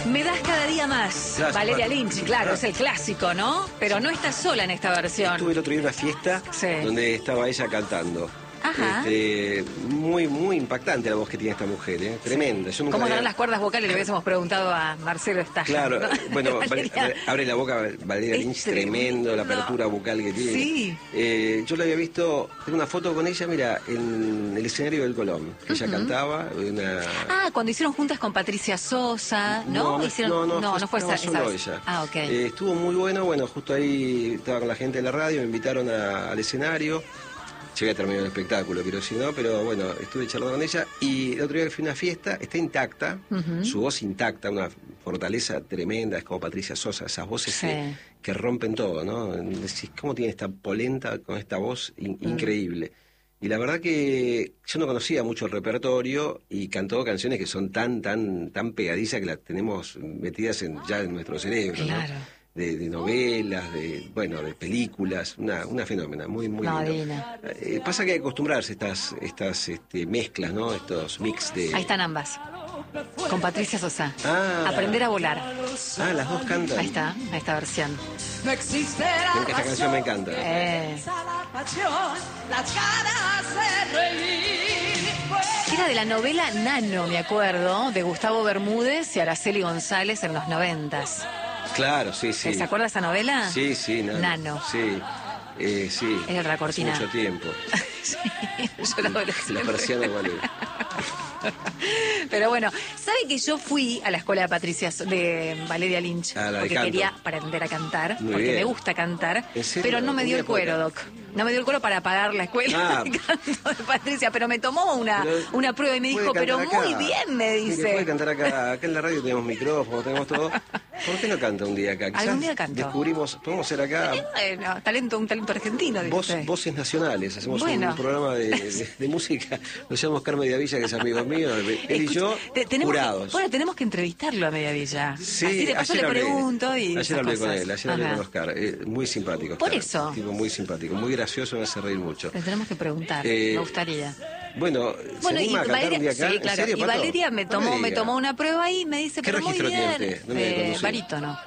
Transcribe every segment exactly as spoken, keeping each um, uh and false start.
Me das cada día más. Gracias, Valeria Marta. Lynch, claro, Ah. es el clásico, ¿no? Pero no estás sola en esta versión. Estuve el otro día en una fiesta Sí. donde estaba ella cantando. Ajá. Este, muy, muy impactante la voz que tiene esta mujer, ¿eh? Tremenda. Yo nunca ¿Cómo había- darán las cuerdas vocales? Le hubiésemos preguntado a Marcelo Estaja. Claro, ¿no? bueno, Val- Valeria. abre la boca Valeria Es Lynch, tremendo. tremendo, la apertura vocal que tiene. Sí. Eh, yo la había visto, tengo una foto con ella, mira, en el escenario del Colón, que ella cantaba, una... Ah, cuando hicieron juntas con Patricia Sosa, ¿no? no, Hicieron... no, no, no, fue, no fue estaba esa, solo esa- ella. Ah, ok. Eh, estuvo muy bueno, bueno, justo ahí estaba con la gente de la radio, me invitaron a- al escenario. Llegué a terminar el espectáculo, pero si no, pero bueno, estuve charlando con ella y el otro día que fui a una fiesta, está intacta, Ujú. su voz intacta, una fortaleza tremenda, es como Patricia Sosa, esas voces Sí. que, que rompen todo, ¿no? Decís, ¿cómo tiene esta polenta con esta voz in- Mm. increíble? Y la verdad que yo no conocía mucho el repertorio y cantó canciones que son tan, tan, tan pegadizas que las tenemos metidas en, ya en nuestro cerebro, ¿no? Claro. De, de novelas, de bueno, de películas, una, una fenómena, muy, muy No, lindo. divina. Eh, pasa que hay que acostumbrarse a estas, estas este, mezclas, ¿no? Estos mix de... Ahí están ambas. Con Patricia Sosa. Ah. Aprender a volar. Ah, las dos cantan. Ahí está, a esta versión. No existe Ven que esta canción me encanta. Eh. la pasión, las ganas de reír. Era de la novela Nano, me acuerdo, de Gustavo Bermúdez y Araceli González en los noventas. Claro, sí, sí. ¿Se acuerda esa novela? Sí, sí, Nano. Nano. Sí, eh, sí. Era otra Hace cortina. mucho tiempo. Sí, yo la adolescente. La persiana igual era. Pero bueno, ¿sabe que yo fui a la escuela de Patricia So- de Valeria Lynch? Ah, la de porque canto. quería para aprender a cantar, Muy porque bien. me gusta cantar, ¿En serio? pero no me Un dio día el cuero, por Doc. No me dio el cuero para pagar la escuela Ah. de canto de Patricia, pero me tomó una, Pero una prueba y me puede dijo, pero cantar muy acá. bien, me Mire, dice. puede cantar acá. Acá en la radio tenemos micrófonos, tenemos todo. ¿Por qué no canta un día acá? Quizás Algún día canto. Descubrimos, podemos hacer acá Bueno, talento, un talento argentino, dice voz- usted. voces nacionales. Hacemos Bueno. un programa de, de- de música. Lo llamamos Carmen Mediavilla, que es amigo mío. Él y Escucha, yo, te- tenemos que- jurados. bueno, tenemos que entrevistarlo a Mediavilla. Sí, Así de paso ayer le hablé, pregunto y ayer esas hablé con cosas. él, ayer hablé Ajá. con Oscar, eh, muy simpático. Por Oscar, eso. Tipo muy simpático, muy gracioso, me hace reír mucho. Le tenemos que preguntar, Eh, me gustaría. Bueno, ¿se Bueno, y anima a cantar Valeria, un día acá? sí, ¿En claro, serio, y Pato? Valeria me No tomó, me diga. tomó una prueba y me dice, ¿Qué pero muy registro tiene bien, usted? No me eh, conoce. barítono.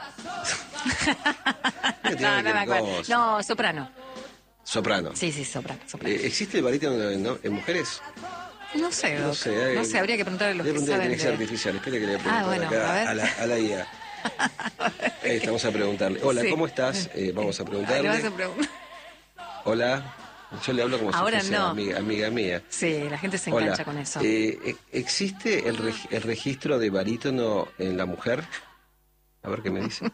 Tiene no, no me cualquier acuerdo. cosa. No, soprano. Soprano. Sí, sí, soprano. soprano. Eh, ¿Existe el barítono en, en mujeres? no sé, No Doc. sé. eh, no sé, habría que preguntarle a los le que pregunté, saben tiene que ser de- artificial. Espere que le voy a Ah, preguntar bueno, acá a ver. a la, a la I A. Ahí estamos a preguntarle. Hola, Sí. ¿cómo estás? Eh, vamos a Ah, le preguntarle. vas a preguntar. Hola. Yo le hablo como Ahora si fuese no. amiga, amiga mía. Sí, la gente se Hola. engancha con eso. Eh, eh, ¿Existe el, reg- el registro de barítono en la mujer? A ver qué me dice.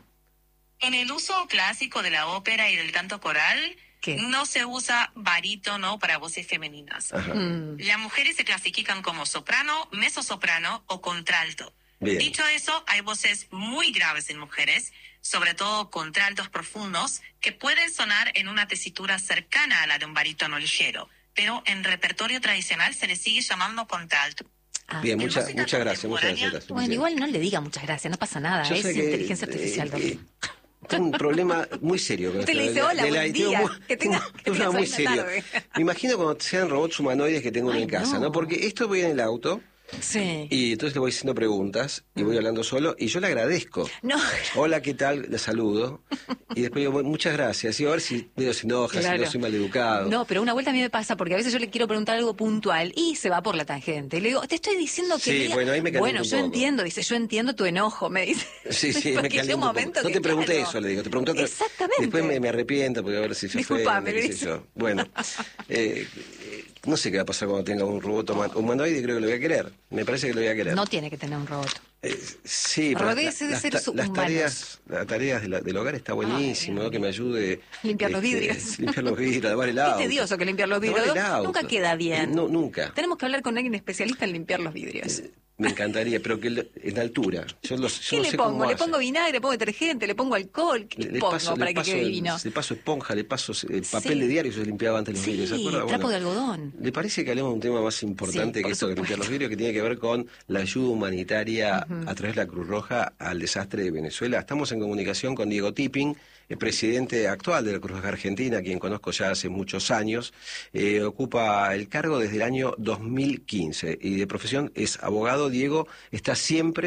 En el uso clásico de la ópera y del canto coral, ¿Qué? no se usa barítono para voces femeninas. Ajá. Mm. Las mujeres se clasifican como soprano, mezzosoprano o contralto. Bien. Dicho eso, hay voces muy graves en mujeres, sobre todo contraltos profundos, que pueden sonar en una tesitura cercana a la de un barítono ligero, pero en repertorio tradicional se le sigue llamando contralto. Ah. Bien, En muchas música muchas gracias, muchas contemporánea, gracias. Bueno, igual no le diga muchas gracias, no pasa nada, Yo es sé que, inteligencia artificial. eh, Doc. eh, tengo un problema muy serio con Usted esto le dice, de la- "Hola, de la- buen tengo día, muy- que tenga- tengo que un tenga problema muy buena serio. tarde". Me imagino cuando sean robots humanoides que tengo Ay, en casa, no. ¿no? Porque esto voy en el auto Sí. y entonces le voy haciendo preguntas y voy hablando solo y yo le agradezco. No. Hola, ¿qué tal? Le saludo. Y después digo, "Bueno, muchas gracias. Y a ver si medio se enoja, Claro. si no soy maleducado. No, pero una vuelta a mí me pasa porque a veces yo le quiero preguntar algo puntual y se va por la tangente. Y le digo, te estoy diciendo que... Sí, diga-". bueno, ahí me caliento Bueno, un yo poco. entiendo, dice, yo entiendo tu enojo, me dice. Sí, sí, me Porque llega caliento un un poco. momento No que, te pregunté claro. eso, le digo. Te pregunté otra- Exactamente. Después me, me arrepiento porque a ver si se fue. Disculpame, le qué sé dice. yo. Bueno, eh, eh, no sé qué va a pasar cuando tenga un robot huma- humanoide, creo que lo voy a querer. Me parece que lo voy a querer. No tiene que tener un robot. Eh, sí, pero Rodéese de las, seres ta- las humanos. tareas, las tareas de la- del hogar está buenísimo, ¿no? Que me ayude. Limpiar los este, vidrios. Limpiar los vidrios, lavar el Es auto. tedioso que limpiar los vidrios. Lavar el auto. Nunca queda bien. Eh, No, nunca. Tenemos que hablar con alguien especialista en limpiar los vidrios. Me encantaría, pero que lo- en altura. Yo, los, yo ¿Qué no le sé pongo? cómo ¿Le hace. pongo vinagre, le pongo detergente, le pongo alcohol? ¿Qué le, Le pongo paso, para le que paso, quede el- divino? le paso esponja, le paso eh, papel Sí. de diario, yo limpiaba antes los Sí, vidrios, ¿se acuerda? trapo Bueno, de algodón. ¿Le parece que hablemos de un tema más importante Sí, que por esto de limpiar supuesto. los vidrios, que tiene que ver con la ayuda humanitaria a través de la Cruz Roja al desastre de Venezuela? Estamos en comunicación con Diego Tipping, el presidente actual de la Cruz Roja Argentina, quien conozco ya hace muchos años. Eh, ocupa el cargo desde el año dos mil quince y de profesión es abogado. Diego está siempre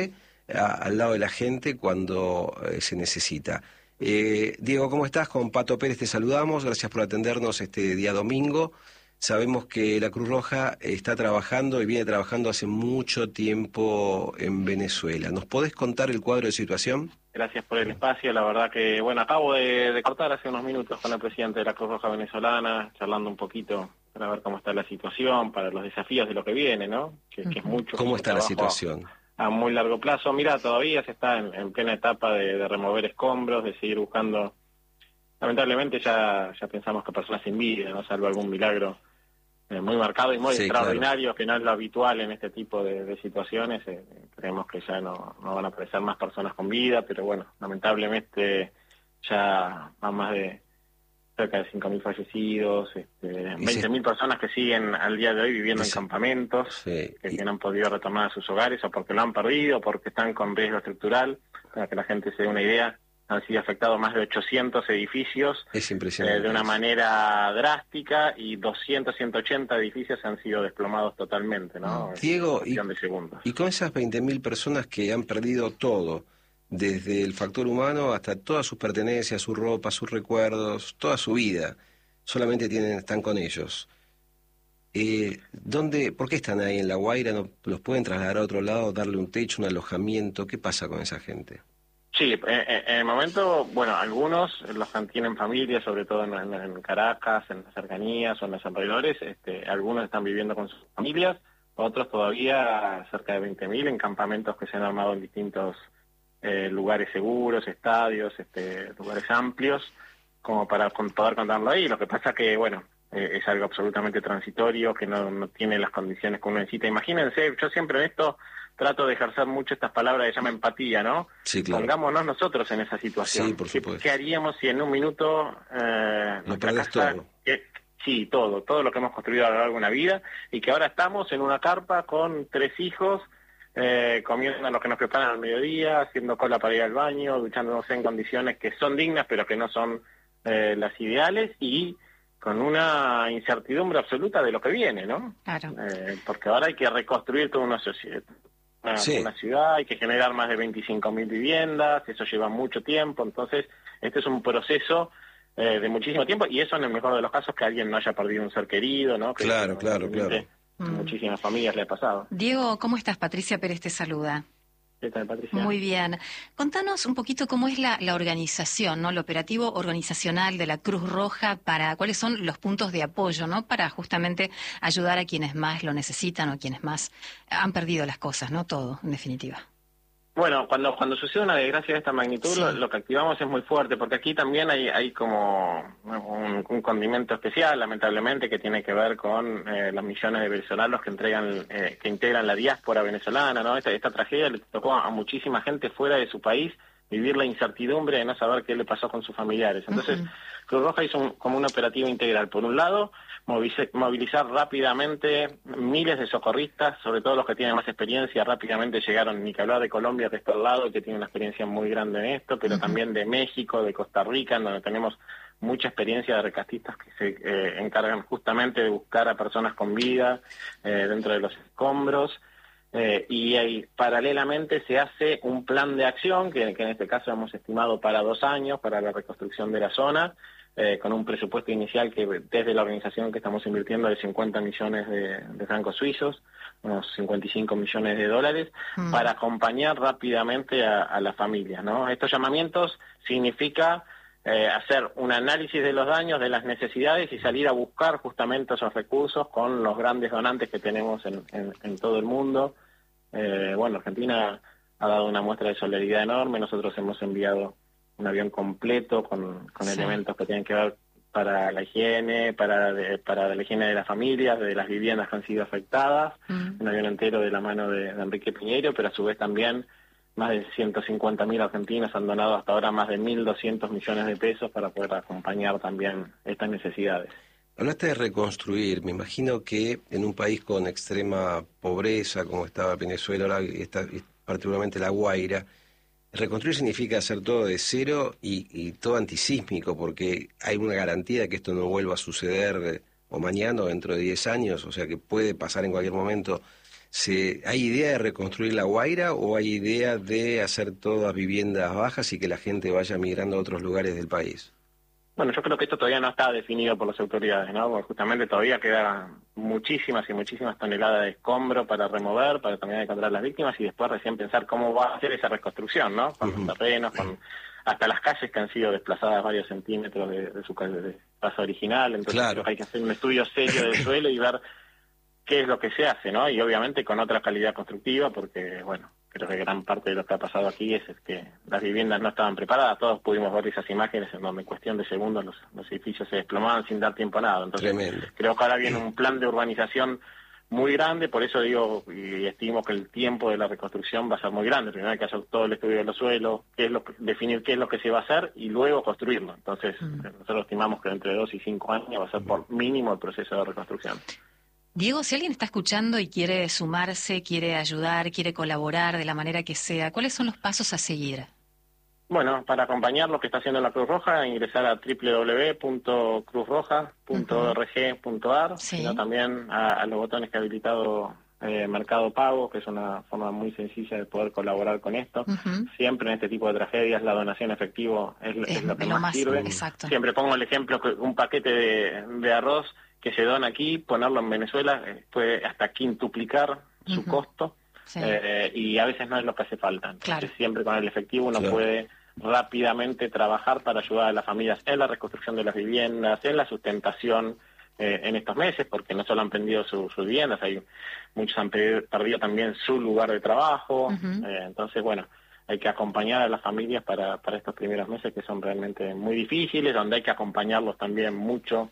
a, al lado de la gente cuando eh, se necesita. Eh, Diego, ¿cómo estás? Con Pato Pérez te saludamos, gracias por atendernos este día domingo. Sabemos que la Cruz Roja está trabajando y viene trabajando hace mucho tiempo en Venezuela. ¿Nos podés contar el cuadro de situación? Gracias por el espacio. La verdad que, bueno, acabo de, de cortar hace unos minutos con el presidente de la Cruz Roja venezolana, charlando un poquito para ver cómo está la situación, para los desafíos de lo que viene, ¿no? Que, que es mucho. ¿Cómo está la situación? A, a muy largo plazo. Mira, todavía se está en, en plena etapa de, de remover escombros, de seguir buscando. Lamentablemente ya, ya pensamos que personas sin vida, ¿no? Salvo algún milagro muy marcado y muy sí, extraordinario, claro, que no es lo habitual en este tipo de, de situaciones. Eh, creemos que ya no, no van a aparecer más personas con vida, pero bueno, lamentablemente ya van más de cerca de cinco mil fallecidos, este, veinte mil personas que siguen al día de hoy viviendo en campamentos, sí, que, y... que no han podido retornar a sus hogares o porque lo han perdido o porque están con riesgo estructural. Para que la gente se dé una idea, han sido afectados más de ochocientos edificios. Es impresionante. Eh, de una manera drástica, y doscientos, ciento ochenta edificios han sido desplomados totalmente, ¿no? Diego, y, y con esas veinte mil personas que han perdido todo, desde el factor humano hasta todas sus pertenencias, su ropa, sus recuerdos, toda su vida, solamente tienen están con ellos. Eh, ¿dónde, ¿Por qué están ahí en La Guaira? ¿No los pueden trasladar a otro lado, darle un techo, un alojamiento? ¿Qué pasa con esa gente? Sí, en el momento, bueno, algunos los que tienen familia, sobre todo en, en Caracas, en las cercanías o en los alrededores, este, algunos están viviendo con sus familias, otros todavía, cerca de veinte mil, en campamentos que se han armado en distintos eh, lugares seguros, estadios, este, lugares amplios, como para poder contarlo ahí. Lo que pasa que, bueno, eh, es algo absolutamente transitorio, que no, no tiene las condiciones que uno necesita. Imagínense, yo siempre en esto trato de ejercer mucho estas palabras que se llama empatía, ¿no? Sí, claro. Pongámonos nosotros en esa situación. Sí, por supuesto. ¿Qué, qué haríamos si en un minuto... Eh, Lo perdés todo. Que, sí, todo, todo lo que hemos construido a lo largo de una vida, y que ahora estamos en una carpa con tres hijos, eh, comiendo lo que nos preparan al mediodía, haciendo cola para ir al baño, duchándonos en condiciones que son dignas, pero que no son eh, las ideales, y con una incertidumbre absoluta de lo que viene, ¿no? Claro. Eh, porque ahora hay que reconstruir toda una sociedad. Una, sí. una ciudad, hay que generar más de veinticinco mil viviendas, eso lleva mucho tiempo, entonces este es un proceso eh, de muchísimo tiempo, y eso en el mejor de los casos que alguien no haya perdido un ser querido, ¿no? Que claro, claro, claro. A muchísimas familias le ha pasado. Diego, ¿cómo estás? Patricia Pérez te saluda. ¿Qué tal, Patricia? Muy bien. Contanos un poquito cómo es la, la organización, ¿no? El operativo organizacional de la Cruz Roja, para cuáles son los puntos de apoyo, ¿no? Para justamente ayudar a quienes más lo necesitan o quienes más han perdido las cosas, ¿no? Todo, en definitiva. Bueno, cuando cuando sucede una desgracia de esta magnitud, sí. lo, lo que activamos es muy fuerte, porque aquí también hay hay como un, un condimento especial, lamentablemente, que tiene que ver con eh, los millones de venezolanos que entregan eh, que integran la diáspora venezolana, ¿no? Esta, esta tragedia le tocó a muchísima gente fuera de su país vivir la incertidumbre de no saber qué le pasó con sus familiares. Entonces, uh-huh. Cruz Roja hizo un, como un operativo integral. Por un lado, movilizar, movilizar rápidamente miles de socorristas, sobre todo los que tienen más experiencia. Rápidamente llegaron, ni que hablar de Colombia, que está al lado, que tiene una experiencia muy grande en esto, pero uh-huh. también de México, de Costa Rica, en donde tenemos mucha experiencia de rescatistas que se eh, encargan justamente de buscar a personas con vida eh, dentro de los escombros. Eh, y ahí, paralelamente se hace un plan de acción que, que en este caso hemos estimado para dos años para la reconstrucción de la zona, eh, con un presupuesto inicial que desde la organización que estamos invirtiendo de cincuenta millones de, de francos suizos, unos cincuenta y cinco millones de dólares, mm. para acompañar rápidamente a, a las familias, ¿no? Estos llamamientos significa eh, hacer un análisis de los daños, de las necesidades, y salir a buscar justamente esos recursos con los grandes donantes que tenemos en, en, en todo el mundo. Eh, bueno, Argentina ha dado una muestra de solidaridad enorme. Nosotros hemos enviado un avión completo con, con sí. elementos que tienen que ver para la higiene, para de, para la higiene de las familias, de las viviendas que han sido afectadas, mm. un avión entero de la mano de, de Enrique Piñeiro, pero a su vez también más de ciento cincuenta mil argentinos han donado hasta ahora más de mil doscientos millones de pesos para poder acompañar también estas necesidades. Hablaste de reconstruir. Me imagino que en un país con extrema pobreza, como estaba Venezuela, ahora está particularmente La Guaira, reconstruir significa hacer todo de cero y, y todo antisísmico, porque hay una garantía de que esto no vuelva a suceder o mañana o dentro de diez años, o sea que puede pasar en cualquier momento. ¿Se, ¿Hay idea de reconstruir La Guaira o hay idea de hacer todas viviendas bajas y que la gente vaya migrando a otros lugares del país? Bueno, yo creo que esto todavía no está definido por las autoridades, ¿no? Porque justamente todavía quedan muchísimas y muchísimas toneladas de escombro para remover, para también encontrar las víctimas y después recién pensar cómo va a hacer esa reconstrucción, ¿no? Con uh-huh. los terrenos, con hasta las calles que han sido desplazadas varios centímetros de, de su de paso original. Entonces claro. creo que hay que hacer un estudio serio del suelo y ver qué es lo que se hace, ¿no? Y obviamente con otra calidad constructiva, porque, bueno, creo que gran parte de lo que ha pasado aquí es, es que las viviendas no estaban preparadas. Todos pudimos ver esas imágenes en donde en cuestión de segundos los, los edificios se desplomaban sin dar tiempo a nada. Entonces Tremendo. Creo que ahora viene un plan de urbanización muy grande, por eso digo y estimo que el tiempo de la reconstrucción va a ser muy grande. Primero hay que hacer todo el estudio de los suelos, qué es lo que, definir qué es lo que se va a hacer y luego construirlo. Entonces mm. nosotros estimamos que entre dos y cinco años va a ser por mínimo el proceso de reconstrucción. Diego, si alguien está escuchando y quiere sumarse, quiere ayudar, quiere colaborar de la manera que sea, ¿cuáles son los pasos a seguir? Bueno, para acompañar lo que está haciendo la Cruz Roja, ingresar a doble u doble u doble u punto cruz roja punto org punto a r, sí. sino también a, a los botones que ha habilitado eh, Mercado Pago, que es una forma muy sencilla de poder colaborar con esto. Uh-huh. Siempre en este tipo de tragedias la donación efectivo es, es, es lo que más, más sirve. Exacto. Siempre pongo el ejemplo que un paquete de, de arroz que se dona aquí, ponerlo en Venezuela eh, puede hasta quintuplicar uh-huh. su costo. Sí. Eh, y a veces no es lo que hace falta. Entonces, claro. siempre con el efectivo uno claro. puede rápidamente trabajar para ayudar a las familias en la reconstrucción de las viviendas, en la sustentación eh, en estos meses, porque no solo han perdido su, sus viviendas, hay muchos han perdido, perdido también su lugar de trabajo. Uh-huh. eh, entonces, bueno, hay que acompañar a las familias para, para estos primeros meses que son realmente muy difíciles, donde hay que acompañarlos también mucho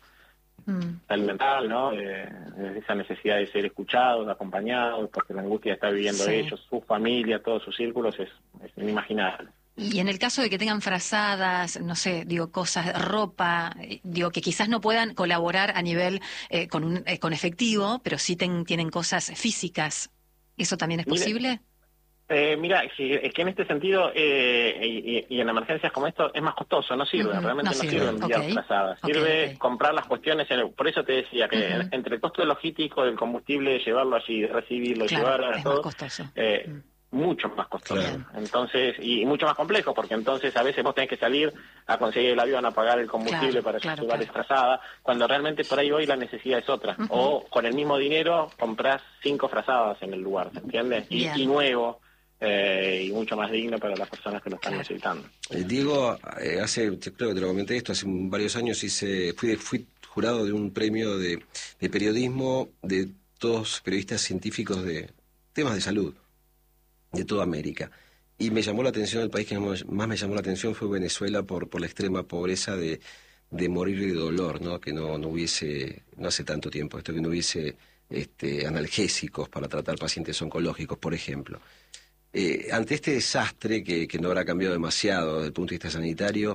el mental, ¿no? Eh, esa necesidad de ser escuchados, acompañados, porque la angustia está viviendo sí. ellos, su familia, todos sus círculos, es, es inimaginable. Y en el caso de que tengan frazadas, no sé, digo, cosas, ropa, digo, que quizás no puedan colaborar a nivel eh, con, un, eh, con efectivo, pero sí ten, tienen cosas físicas, ¿eso también es posible? Mire, Eh, mira, es que en este sentido, eh, y, y en emergencias como esto, es más costoso, no sirve, uh-huh. realmente no, no sirve, sirve enviar okay. frazadas. Sirve okay, okay. comprar las cuestiones, en el, por eso te decía que uh-huh. entre el costo logístico del combustible, llevarlo allí, recibirlo, claro, llevarlo a todo, más costoso. Eh, uh-huh. mucho más costoso. Claro. Entonces, y mucho más complejo, porque entonces a veces vos tenés que salir a conseguir el avión, a pagar el combustible claro, para claro, llevar claro. esa frazada, cuando realmente por ahí hoy la necesidad es otra. Uh-huh. O con el mismo dinero comprás cinco frazadas en el lugar, ¿se entiende? Y, y nuevo. Eh, y mucho más digno para las personas que lo están necesitando. Eh, Diego, eh, hace, creo que te lo comenté esto, hace varios años hice, fui, fui jurado de un premio de, de periodismo de todos periodistas científicos de temas de salud, de toda América. Y me llamó la atención, el país que más me llamó la atención fue Venezuela por, por la extrema pobreza de, de morir de dolor, ¿no? Que no, no hubiese, no hace tanto tiempo esto, que no hubiese este, analgésicos para tratar pacientes oncológicos, por ejemplo. Eh, ante este desastre que, que no habrá cambiado demasiado desde el punto de vista sanitario,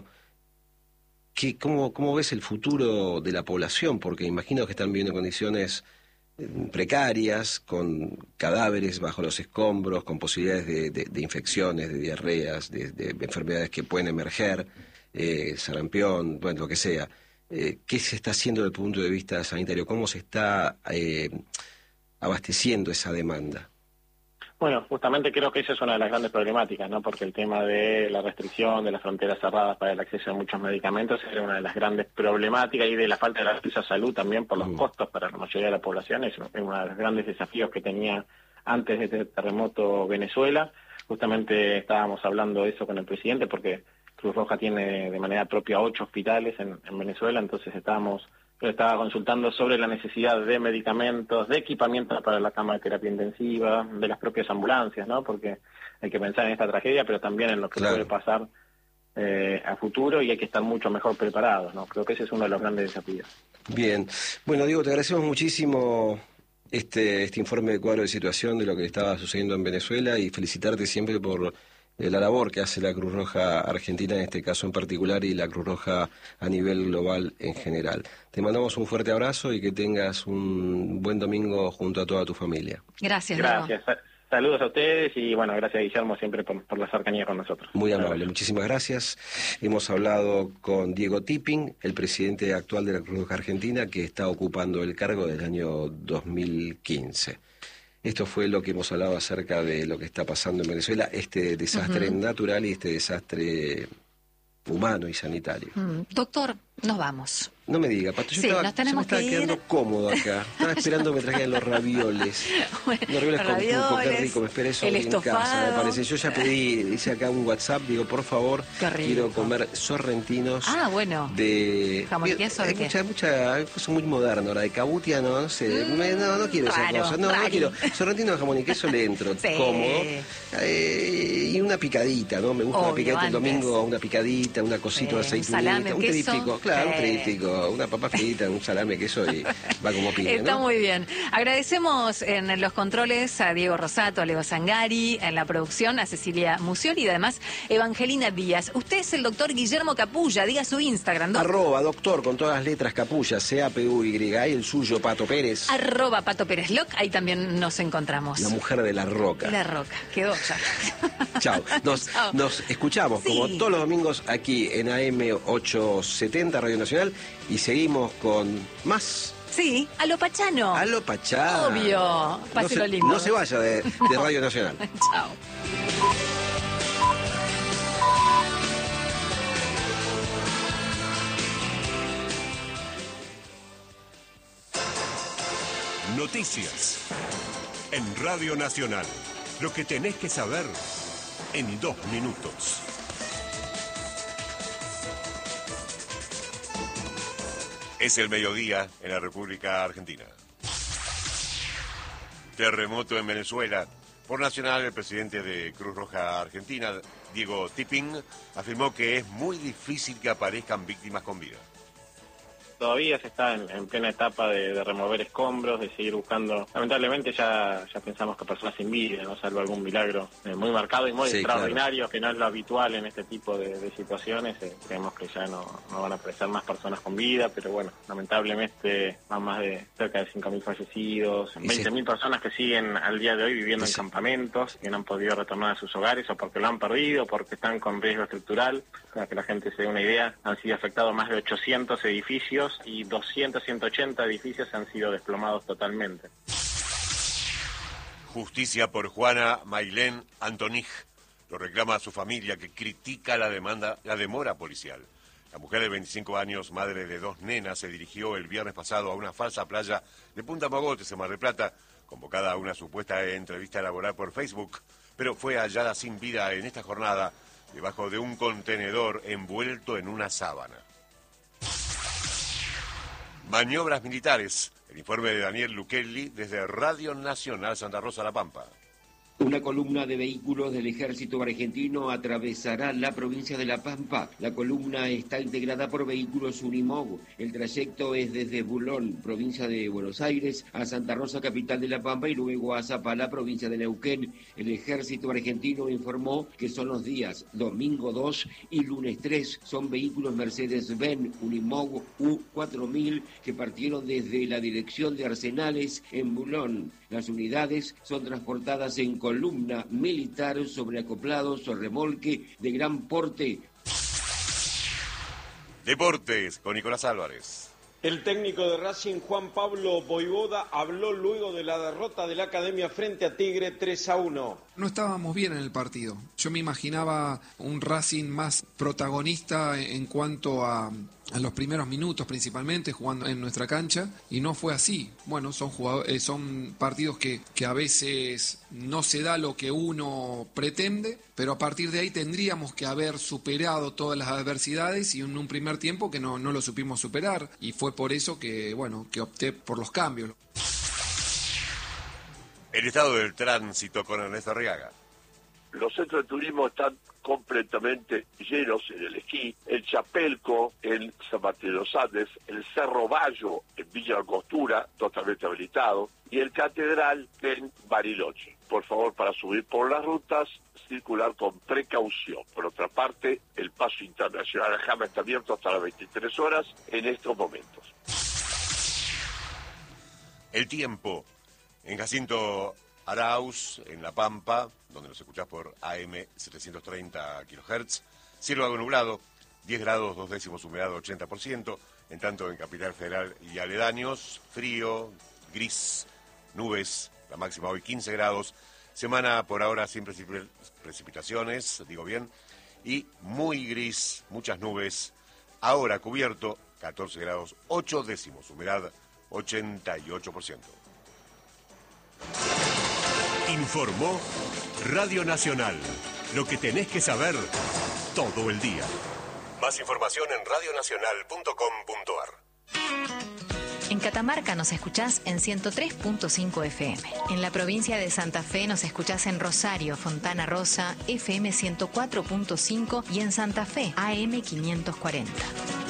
¿qué, cómo, ¿cómo ves el futuro de la población? Porque imagino que están viviendo en condiciones eh, precarias, con cadáveres bajo los escombros, con posibilidades de, de, de infecciones, de diarreas, de, de enfermedades que pueden emerger, eh, sarampión, bueno, lo que sea. Eh, ¿Qué se está haciendo desde el punto de vista sanitario? ¿Cómo se está eh, abasteciendo esa demanda? Bueno, justamente creo que esa es una de las grandes problemáticas, ¿no? Porque el tema de la restricción, de las fronteras cerradas para el acceso a muchos medicamentos era una de las grandes problemáticas, y de la falta de acceso a salud también por los mm. costos para la mayoría de la población. Es uno de los grandes desafíos que tenía antes de este terremoto Venezuela. Justamente estábamos hablando de eso con el presidente, porque Cruz Roja tiene de manera propia ocho hospitales en, en Venezuela, entonces estábamos... Yo estaba consultando sobre la necesidad de medicamentos, de equipamiento para la cama de terapia intensiva, de las propias ambulancias, ¿no? Porque hay que pensar en esta tragedia, pero también en lo que claro. puede pasar eh, a futuro, y hay que estar mucho mejor preparados, ¿no? Creo que ese es uno de los grandes desafíos. Bien. Bueno, Diego, te agradecemos muchísimo este, este informe de cuadro de situación de lo que estaba sucediendo en Venezuela, y felicitarte siempre por la labor que hace la Cruz Roja Argentina en este caso en particular, y la Cruz Roja a nivel global en general. Te mandamos un fuerte abrazo y que tengas un buen domingo junto a toda tu familia. Gracias. Gracias. Diego. Saludos a ustedes y bueno, gracias Guillermo siempre por, por la cercanía con nosotros. Muy amable, muchísimas gracias. Hemos hablado con Diego Tipping, el presidente actual de la Cruz Roja Argentina, que está ocupando el cargo desde el año dos mil quince. Esto fue lo que hemos hablado acerca de lo que está pasando en Venezuela, este desastre uh-huh. natural y este desastre humano y sanitario. Mm. Doctor, nos vamos. No me diga, Pato, yo sí, estaba, nos tenemos yo me estaba que quedando ir. cómodo acá. Estaba esperando que me trajeran los ravioles. Bueno, los ravioles, ravioles, con pulpo, qué rico, me esperé eso el en estofado. casa, me parece. Yo ya pedí, hice acá un WhatsApp, digo, por favor, quiero comer sorrentinos. Ah, bueno. De... ¿Jamón y queso de hay qué? mucha, mucha cosa muy moderna ahora, de cabutia, no, no sé. Mm, me, no, no quiero raro, esa cosa. No, rari. no quiero. Sorrentino de jamón y queso le entro, sí. cómodo. Eh, y una picadita, ¿no? Me gusta Obvio, una picadita el antes. domingo, una picadita, una cosita, sí. una aceitunita, un, salame, un tríptico, claro, sí. un tríptico, una papa frita, un salame, queso y va como piña, Está ¿no? muy bien. Agradecemos en los controles a Diego Rosato, a Leo Zangari, en la producción a Cecilia Musioli y además Evangelina Díaz. Usted es el doctor Guillermo Capulla, diga su Instagram. ¿no? Arroba doctor con todas las letras Capulla, C A P U Y, y el suyo Pato Pérez. Arroba Pato Pérez Loc, ahí también nos encontramos. La mujer de la roca. La roca, quedó ya. Chao. Nos, Chao. nos escuchamos sí. como todos los domingos aquí en A M ochocientos setenta Radio Nacional y seguimos con más. Sí, a lo Pachano. A lo Pachano. Obvio. Páselo no se, lindo. No se vaya de, de Radio Nacional. Chao. Noticias en Radio Nacional. Lo que tenés que saber en dos minutos. Es el mediodía en la República Argentina. Terremoto en Venezuela. Por Nacional, el presidente de Cruz Roja Argentina, Diego Tipping, afirmó que es muy difícil que aparezcan víctimas con vida. Todavía se está en, en plena etapa de, de remover escombros, de seguir buscando. Lamentablemente ya ya pensamos que personas sin vida, no salvo algún milagro eh, muy marcado y muy sí, extraordinario, claro. que no es lo habitual en este tipo de, de situaciones. Eh, creemos que ya no, no van a aparecer más personas con vida, pero bueno, lamentablemente van más de cerca de cinco mil fallecidos, veinte mil personas que siguen al día de hoy viviendo en campamentos, que no han podido retornar a sus hogares o porque lo han perdido, porque están con riesgo estructural. Para que la gente se dé una idea, han sido afectados más de ochocientos edificios y doscientos, ciento ochenta edificios han sido desplomados totalmente. Justicia por Juana Mailén Antonij. Lo reclama su familia, que critica la demanda, la demora policial. La mujer de veinticinco años, madre de dos nenas, se dirigió el viernes pasado a una falsa playa de Punta Mogotes, en Mar del Plata, convocada a una supuesta entrevista laboral por Facebook, pero fue hallada sin vida en esta jornada debajo de un contenedor envuelto en una sábana. Maniobras militares. El informe de Daniel Luquelli desde Radio Nacional Santa Rosa La Pampa. Una columna de vehículos del ejército argentino atravesará la provincia de La Pampa. La columna está integrada por vehículos Unimog. El trayecto es desde Bulón, provincia de Buenos Aires, a Santa Rosa, capital de La Pampa, y luego a Zapala, provincia de Neuquén. El ejército argentino informó que son los días domingo dos y lunes tres. Son vehículos Mercedes-Benz Unimog U cuatro mil que partieron desde la dirección de Arsenales en Bulón. Las unidades son transportadas en columna militar sobre acoplados o remolque de gran porte. Deportes con Nicolás Álvarez. El técnico de Racing, Juan Pablo Voivoda, habló luego de la derrota de la Academia frente a Tigre tres a uno. No estábamos bien en el partido. Yo me imaginaba un Racing más protagonista en cuanto a, a los primeros minutos, principalmente jugando en nuestra cancha, y no fue así. Bueno, son jugadores, son partidos que, que a veces no se da lo que uno pretende, pero a partir de ahí tendríamos que haber superado todas las adversidades y en un primer tiempo que no, no lo supimos superar, y fue por eso que, bueno, que opté por los cambios. El estado del tránsito con Ernesto Arriaga. Los centros de turismo están completamente llenos en el esquí, el Chapelco en San Martín de los Andes, el Cerro Bayo en Villa Angostura, totalmente habilitado, y el Catedral en Bariloche. Por favor, para subir por las rutas, circular con precaución. Por otra parte, el paso internacional a Jama está abierto hasta las veintitrés horas en estos momentos. El tiempo. En Jacinto Arauz, en La Pampa, donde nos escuchás por A M setecientos treinta kilohertz, cielo algo nublado, diez grados, dos décimos, humedad ochenta por ciento, en tanto en Capital Federal y aledaños, frío, gris, nubes La máxima hoy quince grados. Semana por ahora sin precipitaciones, digo bien, y muy gris, muchas nubes. Ahora cubierto, catorce grados, ocho décimos, humedad ochenta y ocho por ciento. Informó Radio Nacional. Lo que tenés que saber todo el día. Más información en radionacional punto com punto a r. En Catamarca nos escuchás en ciento tres punto cinco F M. En la provincia de Santa Fe nos escuchás en Rosario, Fontana Rosa, F M ciento cuatro punto cinco y en Santa Fe, A M quinientos cuarenta.